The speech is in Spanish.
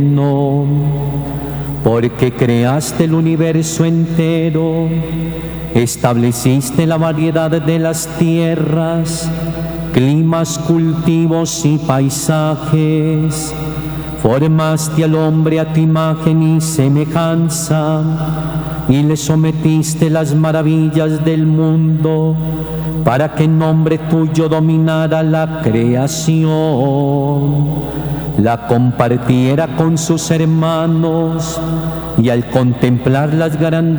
No, porque creaste el universo entero, estableciste la variedad de las tierras, climas, cultivos y paisajes, formaste al hombre a tu imagen y semejanza, y le sometiste las maravillas del mundo, para que en nombre tuyo dominara la creación, la compartiera con sus hermanos, y al contemplar las grandezas